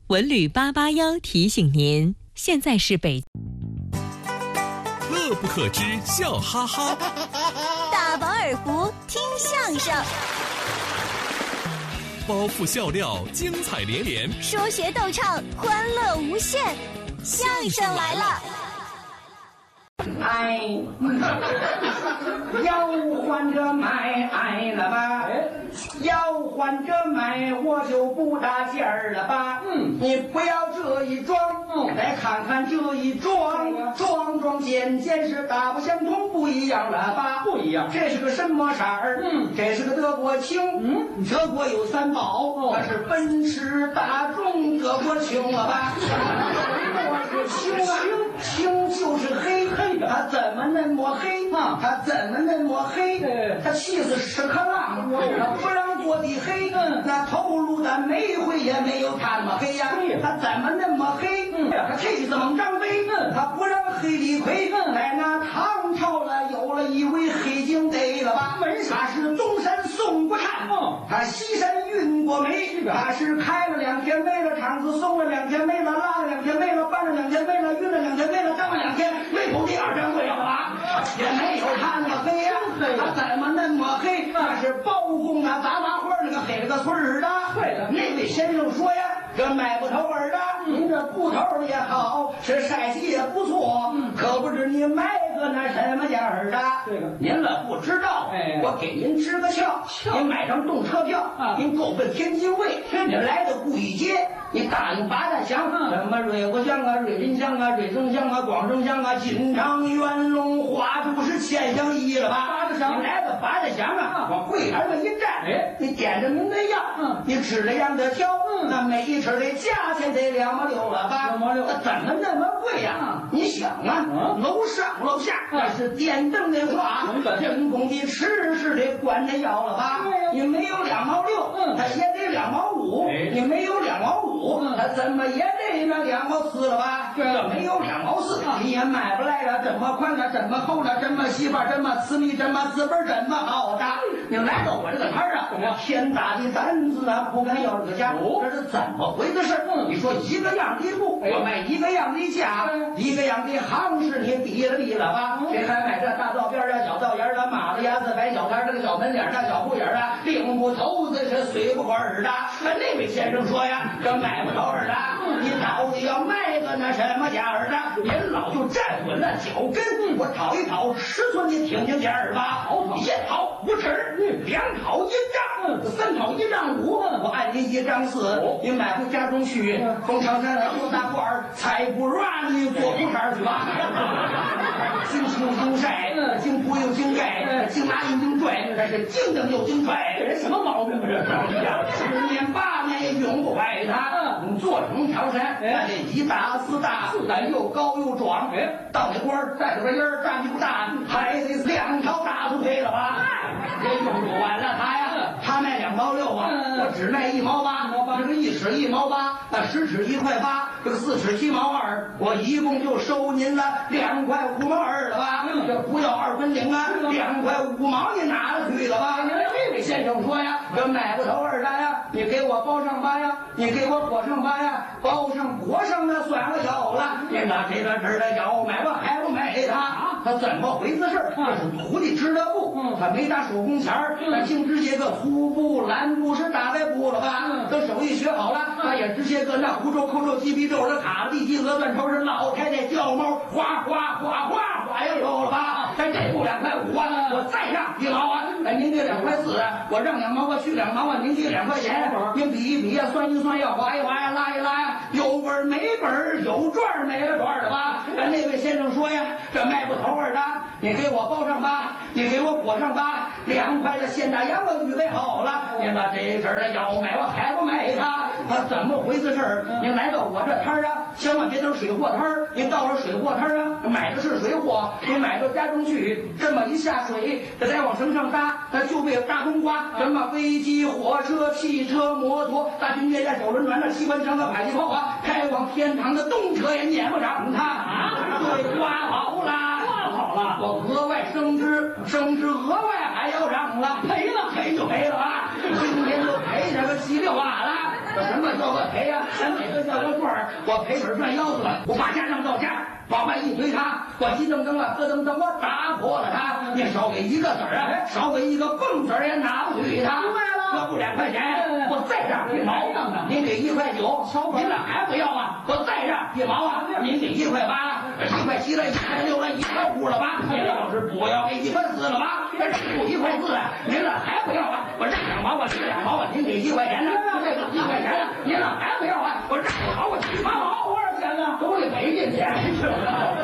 文旅881提醒您，现在是北。 乐不可支，笑哈哈。 大饱耳福，听相声。 包袱笑料，精彩连连。 说学逗唱，欢乐无限。相声来了。 哎，要换着买了吧？要换着买，我就不搭劲儿了吧？你不要这一装，来看看这一装，装件是大不相同，不一样了吧？不一样。这是个什么色儿？这是个德国青。德国有三宝，那是奔驰、大众、德国青了吧？青就是黑，它怎么那么黑？它怎么那么黑？它气死屎壳郎，它不让做的黑，那头颅的煤灰也没有它那么黑呀。它怎么那么黑？它气死猛张飞，它不让黑李逵。在那唐朝了，有了一位黑警队了吧？他是东山宋国禅，他西山运过煤，他是开了2天煤了，厂子送了2天煤了，拉了2天煤了，搬了2天煤了，运了2天煤了，当了2天，没土地2掌柜了吧？也没有他那么黑呀，他怎么那么黑？那是包公啊，杂花花那个黑了个村儿的。那位先生说呀，这买不头儿的，您这布头也好，是晒洗也不错，可不知你买个那什么价儿的？您了不知道，我给您支个窍，您买张动车票，您够奔天津卫，您来到故意街，你打听八大乡，什么瑞国乡啊、瑞林乡啊、瑞城乡啊、广州乡啊、金昌、元龙、花都是千乡一了吧？你来到八大乡啊，往柜台上一站，你点着您的药，你指着样的挑，那每一尺的价钱得2毛6了吧？2毛6，怎么那么贵呀？你想啊，楼上楼下那是电灯的话，人工的吃是得管它要了吧？你没有2毛6，它也得2毛5，你没有2毛5，它怎么也得那2毛4了吧？这没有2毛4，你也买不来了，这么宽了，这么厚了，这么细吧，这么私密，这么字本，这么好的。你来到我这个摊儿啊，天大的胆子啊，不敢要这个价，这是怎么回事？你说一个样的布，我卖一个样的价，一个样的行市，你比了吧？谁还买这大道边啊、小道沿的、马路牙子、白小摊这个小门脸的、小布眼啊、领不头子是随不过耳的。那位先生说呀，这买不着耳的，你到底要卖个那什么价儿的？您老就站稳了脚跟，我讨一讨尺寸，你听听价儿吧。1讨5尺，2讨1丈，3讨1丈5，我按您1丈4，您买回家中去，从长山来多大罐儿，才不让你做裤衩去吧。经清经晒，经铺又经盖，经拉又经拽，这是经蹬又经拽，这什么毛病啊？这10年8年也用不坏它。做成条山，那得1大4大，又高又壮。到那官儿带着个烟儿，站起不大，还得2条大粗腿了吧？这用不完了他呀，他卖2毛6啊，我只卖1毛8，这个1尺1毛8，那10尺1块8，这个4尺7毛2，我一共就收您了2块5毛2了吧？这不要2分领啊，2块5毛你拿了去了吧？这位先生说呀，这买不头2的呀，你给我包上吧呀，你给我裹上吧呀，包上裹上那算了有了，你拿这个纸的要买吧还不买他？他怎么回事？这是徒弟织的布，他没打手工钱儿，他净织些个粗布、蓝布是大白布了吧？等手艺学好了，他也织些个那胡皱、扣皱、鸡皮皱是卡地鸡鹅断头是老太太掉毛，哗哗哗哗哗也有了吧？这布2块5啊，我再让1毛啊，您给2块4，我让2毛，我去2毛啊，您给2块钱，您比一比呀，算一算呀，划一划呀，拉一拉呀，有本没本，有赚没了赚的吧？那位先生说呀，这卖不头的，你给我包上吧，你给我裹上吧，2块的现大洋我预备好了，您把这阵儿的要买我还不买他？他怎么回事？您来到我这摊儿啊，千万别等水货摊儿，您到了水货摊儿啊，买的是水货，你买到家中去，这么一下水，这再往绳上搭，它就被大冬瓜，什么飞机、火车、汽车、摩托、大军舰呀、小轮船、那机关枪的迫击炮啊，开往天堂的动车也撵不上它啊！对，刮好了，我额外升职额外还要涨了，赔就赔了啊！今天就赔这个7、6万了。什么叫我赔呀，每个叫我赚儿，我赔本赚腰子了，我把家当到家。往外一推他，我急蹬蹬啊，咯噔噔，我打破了他。你少给一个子儿啊，少给一个蹦子儿也拿不去他。要不2块钱，我再让1毛。您给1块9，您这还不要啊？我再让1毛啊！您给1块8，1块7了，1块6了，1块5了吧？您要是不要给1块4了吧？这不1块4啊？您这还不要啊？我让2毛，我给2毛啊！您给1块钱呢？这个1块钱，您这还不要啊？我让2毛，我7毛，多少钱呢？都得赔进去。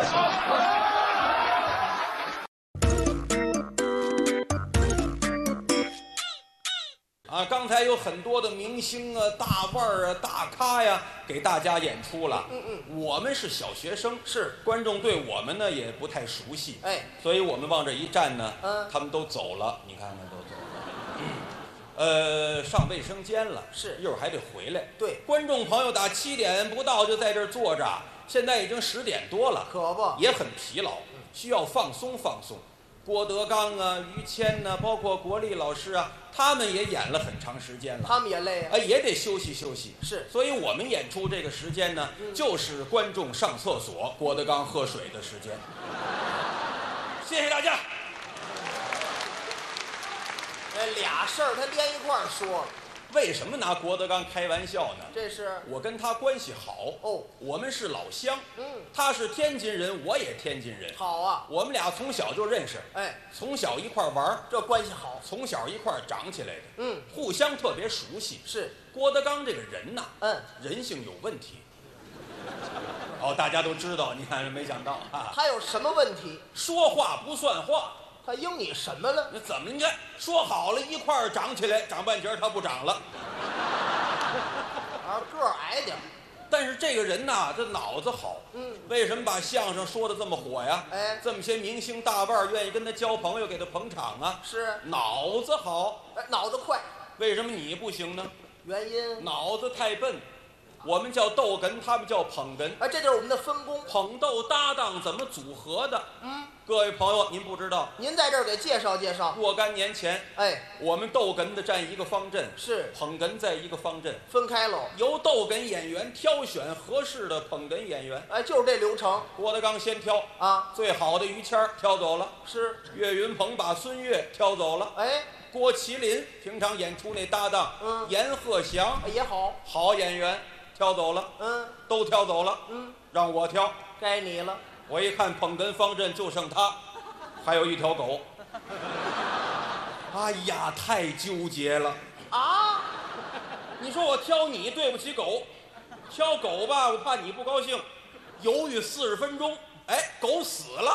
啊，刚才有很多的明星啊、大腕儿啊、大咖呀，给大家演出了。我们是小学生， 是观众对我们呢也不太熟悉， 哎， 所以我们往这一站呢，他们都走了，你看看都走了。上卫生间了， 是一会儿还得回来。 对， 观众朋友打7点不到就在这儿坐着，现在已经10点多了， 可不也很疲劳，需要放松放松。郭德纲啊、于谦呐、包括国立老师啊，他们也演了很长时间了， 他们也累啊， 也得休息休息。 是， 所以我们演出这个时间呢，就是观众上厕所、郭德纲喝水的时间。谢谢大家。 俩事儿他连一块儿说了， 为什么拿郭德纲开玩笑呢？ 这是我跟他关系好哦， 我们是老乡，他是天津人，我也天津人， 好啊， 我们俩从小就认识， 哎， 从小一块玩， 这关系好， 从小一块长起来的， 互相特别熟悉。 是郭德纲这个人呐， 人性有问题。大家都知道，你看没想到啊， 他有什么问题？ 说话不算话。 他应你什么了？ 那怎么？你看说好了一块儿长起来，长半截他不长了， 个儿矮点。 但是这个人呐，这脑子好。为什么把相声说的这么火呀？这么些明星大腕愿意跟他交朋友，给他捧场啊？ 是脑子好， 脑子快。 为什么你不行呢？ 原因脑子太笨。我们叫逗哏，他们叫捧哏。 这就是我们的分工。 捧逗搭档怎么组合的？各位朋友，您不知道， 您在这儿给介绍介绍。 若干年前，我们逗哏的站一个方阵， 是捧哏在一个方阵， 分开喽。 由逗哏演员挑选合适的捧哏演员。 就是这流程。 郭德纲先挑啊， 最好的于谦挑走了， 是岳云鹏把孙越挑走了。郭麒麟平常演出那搭档，阎鹤祥也好， 好演员。挑走了，都挑走了，让我挑， 该你了。 我一看捧哏方阵就剩他，还有一条狗。哎呀，太纠结了啊！ 你说我挑你对不起狗，挑狗吧，我怕你不高兴，犹豫40分钟，狗死了。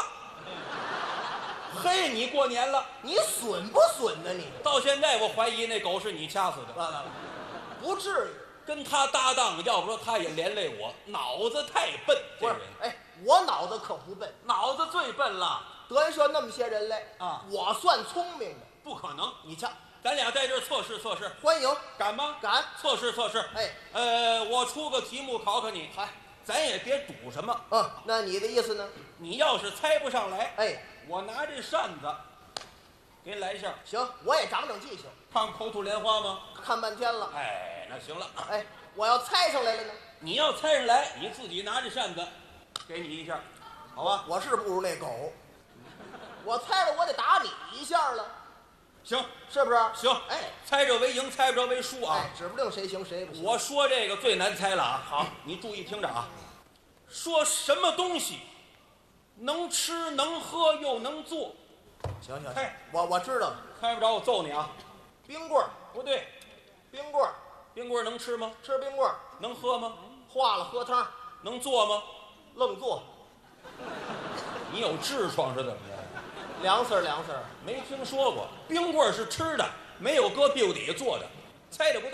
嘿，你过年了， 你损不损呢？你到现在我怀疑那狗是你掐死的， 不至于。 跟他搭档，要不说他也连累我，脑子太笨。这人， 我脑子可不笨， 脑子最笨了。 德云社那么些人来啊，我算聪明的， 不可能。 你瞧， 咱俩在这儿测试测试， 欢迎， 敢吗？ 敢， 测试测试。我出个题目考考你，咱也别赌什么。 那你的意思呢？ 你要是猜不上来，我拿这扇子给你来一下。 行，我也长长记性。 看口吐莲花吗？ 看半天了。 那行了。 我要猜上来了呢？ 你要猜上来，你自己拿着扇子，给你一下，好吧？ 我是不如那狗，我猜着我得打你一下了。 行， 是不是？ 行。猜着为赢，猜不着为输啊。 指不定谁行谁不行。 我说这个最难猜了啊。好，你注意听着啊。说什么东西能吃能喝又能做？ 行，我知道了。 猜不着我揍你啊！ 冰棍儿不对， 冰棍儿。 冰棍能吃吗？ 吃冰棍儿。 能喝吗？ 化了喝汤。 能做吗？ 愣做。 你有痔疮是怎么着？ 凉丝儿，没听说过。冰棍是吃的，没有搁屁股底下做的，猜的不对。